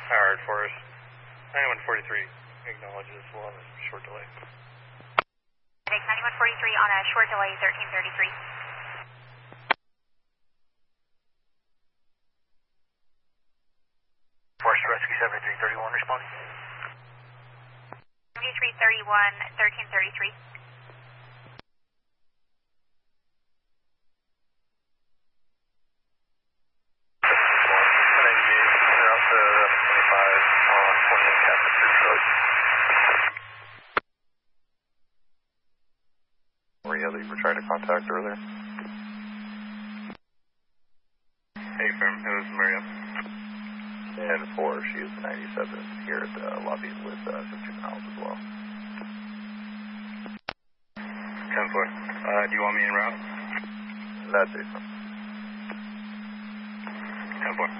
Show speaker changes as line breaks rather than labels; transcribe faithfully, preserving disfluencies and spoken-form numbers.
Howard Forest. ninety-one forty-three acknowledges we'll have a short delay.
Take ninety-one forty-three on a short delay, thirteen thirty-three.
Forest Rescue seventy-three thirty-one responding.
seventy-three thirty-one, thirteen thirty-three.
Maria that you were trying to contact earlier.
Hey, firm. It was Maria.
And four, she is ninety-seven here at the lobby with uh, some juveniles as well.
ten four. Uh, do you want me en route?
That's it.
ten four.